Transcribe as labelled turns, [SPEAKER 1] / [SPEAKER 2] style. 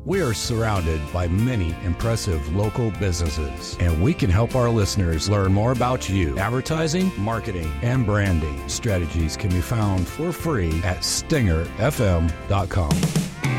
[SPEAKER 1] We are surrounded by many impressive local businesses, and we can help our listeners learn more about you. Advertising, marketing, and branding strategies can be found for free at stingerfm.com.